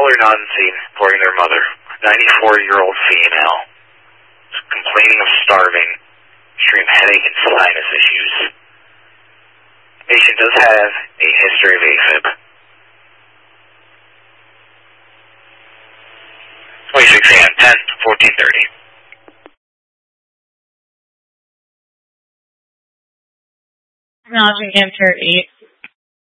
caller not seen reporting their mother, 94-year-old female, complaining of starving, extreme headache and sinus issues. Patient does have a history of AFib. 26 a.m. 10/14/30. Acknowledging answer 8.